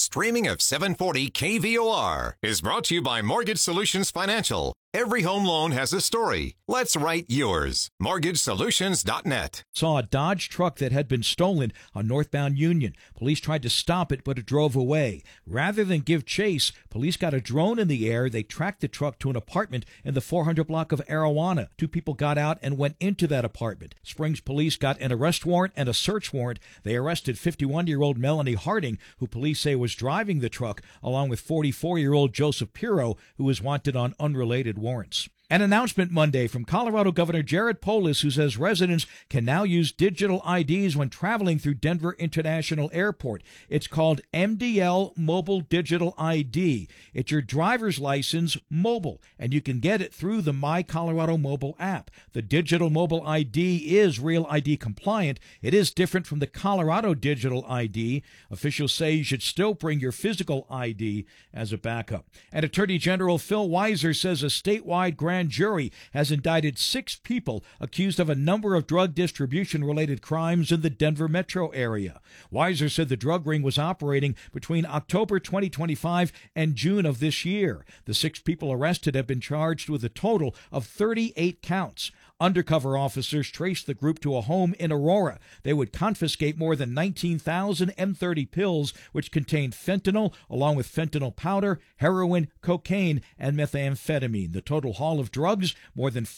streaming of 740 KVOR is brought to you by Mortgage Solutions Financial. Every home loan has a story. Let's write yours. MortgageSolutions.net. Saw a Dodge truck that had been stolen on northbound Union. Police tried to stop it, but it drove away. Rather than give chase, police got a drone in the air. They tracked the truck to an apartment in the 400 block of Arawana. 2 people got out and went into that apartment. Springs police got an arrest warrant and a search warrant. They arrested 51-year-old Melanie Harding, who police say was driving the truck, along with 44-year-old Joseph Pirro, who is wanted on unrelated warrants. An announcement Monday from Colorado Governor Jared Polis, who says residents can now use digital IDs when traveling through Denver International Airport. It's called MDL Mobile Digital ID. It's your driver's license mobile, and you can get it through the My Colorado mobile app. The digital mobile ID is Real ID compliant. It is different from the Colorado digital ID. Officials say you should still bring your physical ID as a backup. And Attorney General Phil Weiser says a statewide grand jury has indicted 6 people accused of a number of drug distribution-related crimes in the Denver metro area. Weiser said the drug ring was operating between October 2025 and June of this year. The 6 people arrested have been charged with a total of 38 counts. Undercover officers traced the group to a home in Aurora. They would confiscate more than 19,000 M30 pills, which contained fentanyl, along with fentanyl powder, heroin, cocaine, and methamphetamine. The total haul of drugs, more than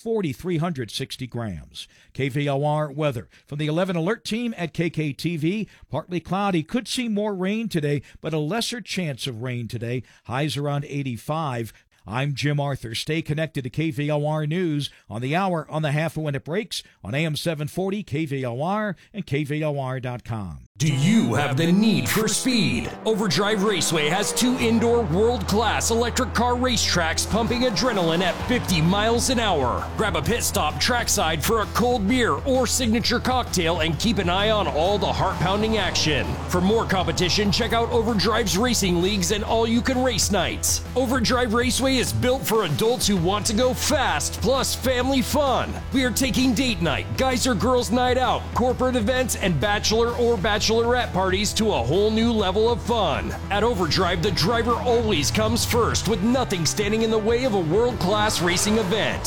4,360 grams. KVOR weather. From the 11 Alert Team at KKTV, partly cloudy. Could see more rain today, but a lesser chance of rain today. Highs around 85. I'm Jim Arthur. Stay connected to KVOR News on the hour, on the half when it breaks, on AM 740, KVOR, and KVOR.com. Do you have the need for speed? Overdrive Raceway has 2 indoor world-class electric car racetracks pumping adrenaline at 50 miles an hour. Grab a pit stop trackside for a cold beer or signature cocktail and keep an eye on all the heart-pounding action. For more competition, check out Overdrive's racing leagues and all-you-can-race nights. Overdrive Raceway is built for adults who want to go fast, plus family fun. We are taking date night, guys or girls night out, corporate events, and bachelor or bachelorette parties to a whole new level of fun. At Overdrive, the driver always comes first, with nothing standing in the way of a world-class racing event.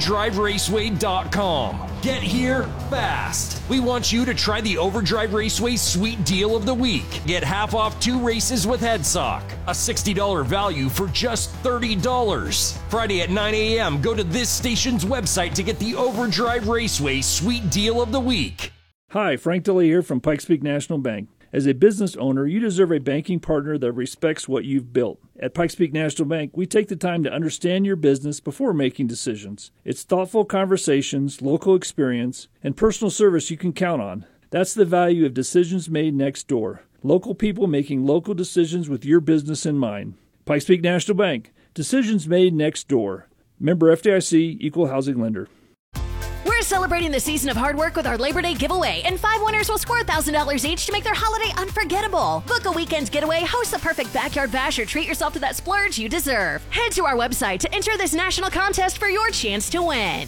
OverdriveRaceway.com. Get here fast. We want you to try the Overdrive Raceway Sweet Deal of the Week. Get half off 2 races with HeadSock. A $60 value for just $30. Friday at 9 a.m., go to this station's website to get the Overdrive Raceway Sweet Deal of the Week. Hi, Frank DeLay here from Pikes Peak National Bank. As a business owner, you deserve a banking partner that respects what you've built. At Pikes Peak National Bank, we take the time to understand your business before making decisions. It's thoughtful conversations, local experience, and personal service you can count on. That's the value of decisions made next door. Local people making local decisions with your business in mind. Pikes Peak National Bank. Decisions made next door. Member FDIC, Equal Housing Lender. We're celebrating the season of hard work with our Labor Day giveaway, and 5 winners will score $1,000 each to make their holiday unforgettable. Book a weekend's getaway, host the perfect backyard bash, or treat yourself to that splurge you deserve. Head to our website to enter this national contest for your chance to win.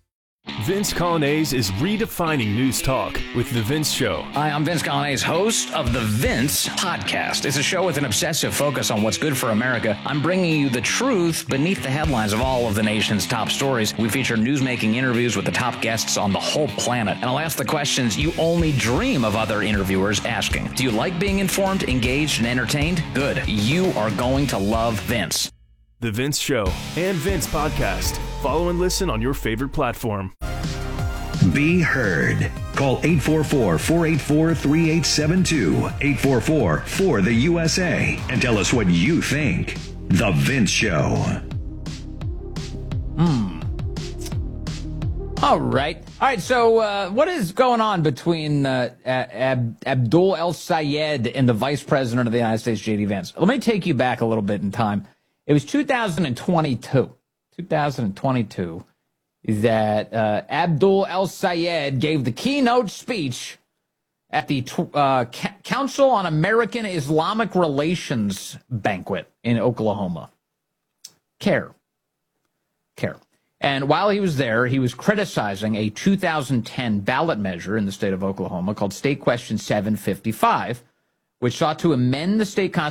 Vince Colonnese is redefining news talk with The Vince Show. Hi, I'm Vince Colonnese, host of The Vince Podcast. It's a show with an obsessive focus on what's good for America. I'm bringing you the truth beneath the headlines of all of the nation's top stories. We feature newsmaking interviews with the top guests on the whole planet. And I'll ask the questions you only dream of other interviewers asking. Do you like being informed, engaged, and entertained? Good. You are going to love Vince. The Vince Show and Vince Podcast. Follow and listen on your favorite platform. Be heard. Call 844-484-3872, 844-4-the-USA, and tell us what you think. The Vince Show. All right. So what is going on between Abdul El Sayed and the Vice President of the United States, J.D. Vance? Let me take you back a little bit in time. It was 2022 that Abdul El Sayed gave the keynote speech at the Council on American Islamic Relations banquet in Oklahoma. CAIR. And while he was there, he was criticizing a 2010 ballot measure in the state of Oklahoma called State Question 755, which sought to amend the state constitution